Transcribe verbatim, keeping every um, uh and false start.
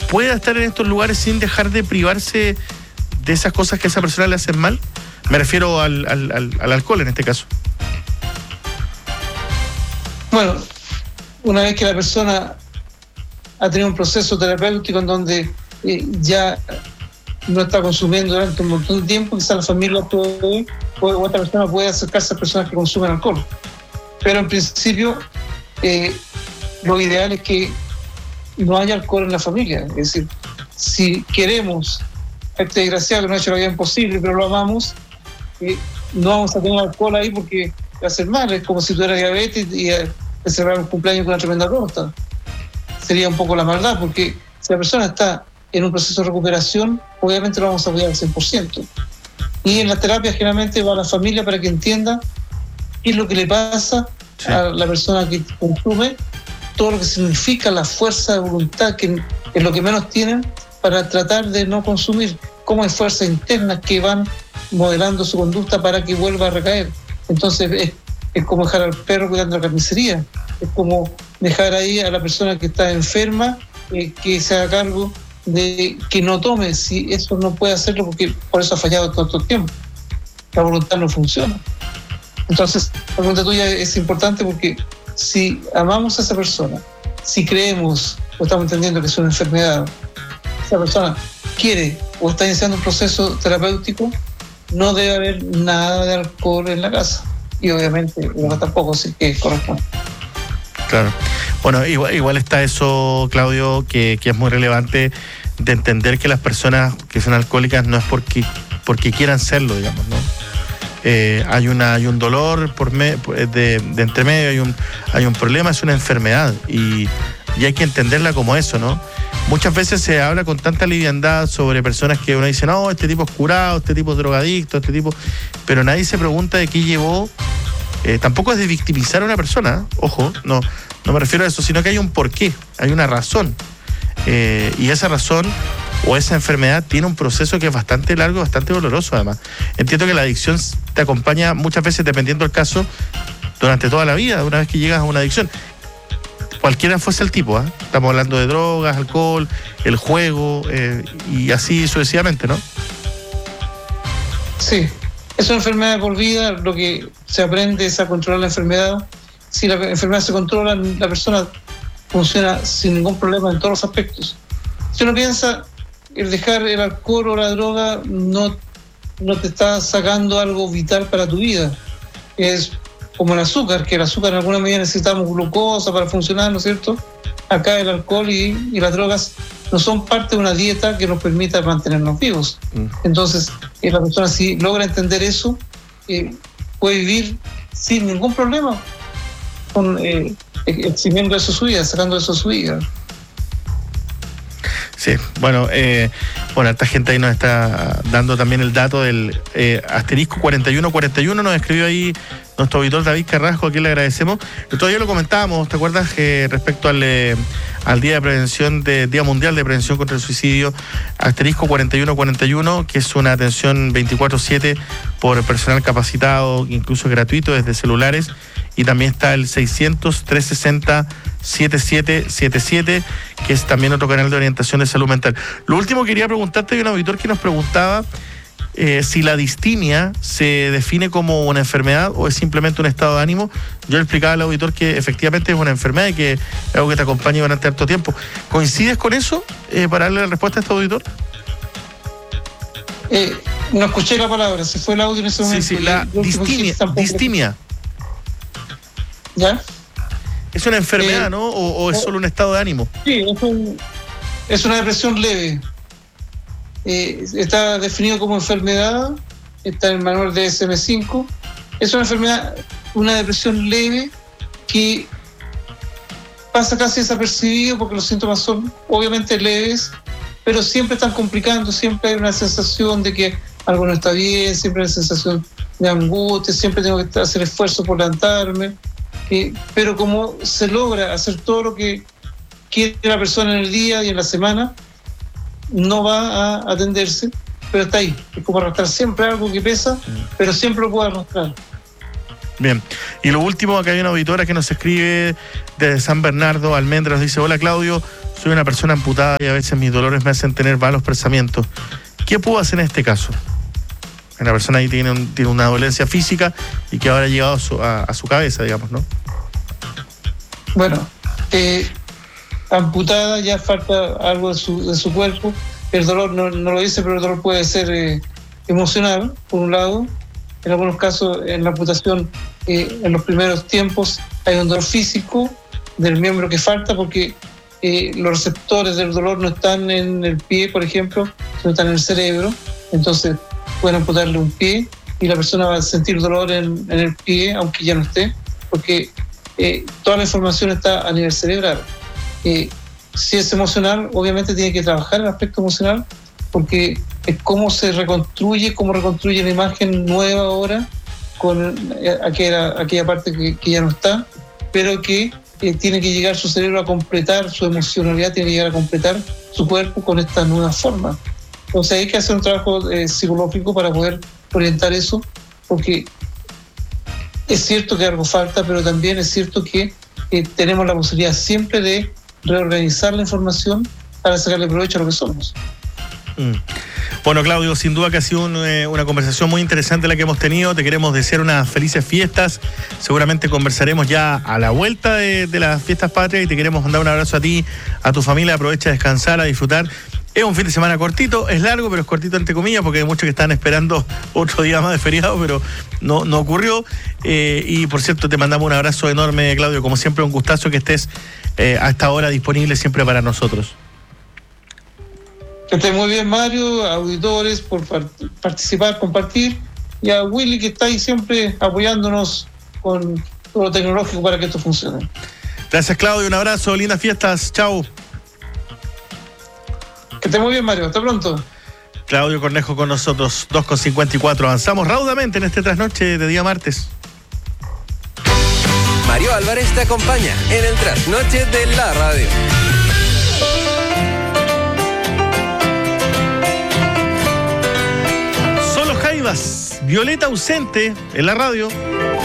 pueda estar en estos lugares sin dejar de privarse de esas cosas que a esa persona le hacen mal? Me refiero al, al, al, al alcohol en este caso. Bueno, una vez que la persona ha tenido un proceso terapéutico en donde eh, ya no está consumiendo durante un montón de tiempo, quizás la familia puede, puede, o otra persona puede acercarse a personas que consumen alcohol. Pero en principio, eh, lo ideal es que no haya alcohol en la familia. Es decir, si queremos a este desgraciado que no ha hecho la vida imposible, pero lo amamos, eh, no vamos a tener alcohol ahí porque va a hacer mal. Es como si tuviera diabetes y eh, celebrar un cumpleaños con una tremenda torta. Sería un poco la maldad, porque si la persona está en un proceso de recuperación, obviamente lo vamos a apoyar al cien por ciento. Y en la terapia generalmente va a la familia para que entienda qué es lo que le pasa sí. a la persona que consume, todo lo que significa la fuerza de voluntad, que es lo que menos tienen, para tratar de no consumir, cómo hay fuerzas internas que van modelando su conducta para que vuelva a recaer. Entonces es, es como dejar al perro cuidando la carnicería, es como dejar ahí a la persona que está enferma, eh, que se haga cargo de que no tome, si eso no puede hacerlo porque por eso ha fallado todo el tiempo. La voluntad no funciona. Entonces, la pregunta tuya es importante porque si amamos a esa persona, si creemos o estamos entendiendo que es una enfermedad, esa persona quiere o está iniciando un proceso terapéutico, no debe haber nada de alcohol en la casa. Y obviamente no tampoco sí que corresponde. Claro. Bueno, igual, igual está eso, Claudio, que, que es muy relevante de entender que las personas que son alcohólicas no es porque, porque quieran serlo, digamos, ¿no? Eh, hay una hay un dolor por me, de, de entre medio, hay un, hay un problema, es una enfermedad y, y hay que entenderla como eso, ¿no? Muchas veces se habla con tanta liviandad sobre personas que uno dice, no, este tipo es curado, este tipo es drogadicto, este tipo... Pero nadie se pregunta de qué llevó. Eh, tampoco es de victimizar a una persona, ¿eh? Ojo, no, no me refiero a eso, sino que hay un porqué, hay una razón. Eh, y esa razón o esa enfermedad tiene un proceso que es bastante largo, bastante doloroso además. Entiendo que la adicción te acompaña muchas veces, dependiendo del caso, durante toda la vida, una vez que llegas a una adicción. Cualquiera fuese el tipo, ¿eh? Estamos hablando de drogas, alcohol, el juego, eh, y así sucesivamente, ¿no? Sí, es una enfermedad por vida, lo que se aprende es a controlar la enfermedad. Si la enfermedad se controla, la persona funciona sin ningún problema en todos los aspectos. Si uno piensa, el dejar el alcohol o la droga no, no te está sacando algo vital para tu vida. Es como el azúcar, que el azúcar en alguna medida necesitamos glucosa para funcionar, ¿no es cierto? Acá el alcohol y, y las drogas no son parte de una dieta que nos permita mantenernos vivos. Mm. Entonces, eh, la persona si logra entender eso, eh, puede vivir sin ningún problema, con, eh, eximiendo eso su vida, sacando eso su vida. Sí, bueno, eh, bueno, esta gente ahí nos está dando también el dato del eh, asterisco cuarenta y uno cuarenta y uno, nos escribió ahí nuestro auditor David Carrasco, a quien le agradecemos. Todavía lo comentábamos, ¿te acuerdas? Eh, respecto al, eh, al Día de Prevención, de, Día Mundial de Prevención contra el Suicidio, asterisco cuarenta y uno cuarenta y uno, que es una atención veinticuatro siete por personal capacitado, incluso gratuito desde celulares, y también está el seiscientos, trescientos sesenta, setenta y siete setenta y siete, que es también otro canal de orientación de salud mental. Lo último quería preguntarte, hay un auditor que nos preguntaba eh, si la distimia se define como una enfermedad o es simplemente un estado de ánimo. Yo le explicaba al auditor que efectivamente es una enfermedad y que es algo que te acompaña durante harto tiempo. ¿Coincides con eso eh, para darle la respuesta a este auditor? Eh, no escuché la palabra, se fue el audio en ese momento. Sí, sí, la distimia. distimia. ¿Ya? ¿Es una enfermedad, eh, no? ¿O, o es solo un estado de ánimo? Sí, es, un, es una depresión leve. Eh, está definido como enfermedad, está en el manual de D S M cinco. Es una enfermedad, una depresión leve que pasa casi desapercibido porque los síntomas son obviamente leves, pero siempre están complicando, siempre hay una sensación de que algo no está bien, siempre hay una sensación de angustia, siempre tengo que hacer esfuerzo por levantarme. Eh, pero como se logra hacer todo lo que quiere la persona en el día y en la semana, no va a atenderse, pero está ahí. Es como arrastrar siempre algo que pesa, pero siempre lo puede arrastrar. Bien, y lo último, acá hay una auditora que nos escribe desde San Bernardo, Almendras, dice: hola Claudio, soy una persona amputada y a veces mis dolores me hacen tener malos pensamientos. ¿Qué puedo hacer en este caso? La persona ahí tiene, un, tiene una dolencia física y que ahora ha llegado a su, a, a su cabeza, digamos, ¿no? Bueno, eh, amputada ya falta algo de su, de su cuerpo. El dolor no, no lo dice, pero el dolor puede ser eh, emocional, por un lado. En algunos casos, en la amputación, eh, en los primeros tiempos, hay un dolor físico del miembro que falta porque eh, los receptores del dolor no están en el pie, por ejemplo, sino están en el cerebro. Entonces, pueden amputarle un pie y la persona va a sentir dolor en, en el pie, aunque ya no esté, porque eh, toda la información está a nivel cerebral. Eh, si es emocional, obviamente tiene que trabajar el aspecto emocional, porque es cómo se reconstruye, cómo reconstruye la imagen nueva ahora con aquella, aquella parte que, que ya no está, pero que eh, tiene que llegar su cerebro a completar, su emocionalidad tiene que llegar a completar su cuerpo con esta nueva forma. Entonces hay que hacer un trabajo eh, psicológico para poder orientar eso, porque es cierto que algo falta, pero también es cierto que eh, tenemos la posibilidad siempre de reorganizar la información para sacarle provecho a lo que somos. Mm. Bueno, Claudio, sin duda que ha sido un, eh, una conversación muy interesante la que hemos tenido. Te queremos desear unas felices fiestas. Seguramente conversaremos ya a la vuelta de, de las fiestas patrias y te queremos mandar un abrazo a ti, a tu familia. Aprovecha a descansar, a disfrutar. Es un fin de semana cortito, es largo, pero es cortito entre comillas, porque hay muchos que están esperando otro día más de feriado, pero no, no ocurrió. Eh, y por cierto, te mandamos un abrazo enorme, Claudio. Como siempre, un gustazo que estés eh, a esta hora disponible siempre para nosotros. Que esté muy bien, Mario, auditores, por participar, compartir, y a Willy, que está ahí siempre apoyándonos con todo lo tecnológico para que esto funcione. Gracias, Claudio, un abrazo, lindas fiestas, chau. Que esté muy bien, Mario, hasta pronto. Claudio Cornejo con nosotros, dos con cincuenta y cuatro, avanzamos raudamente en este trasnoche de día martes. Mario Álvarez te acompaña en el trasnoche de la radio. Violeta ausente en la radio.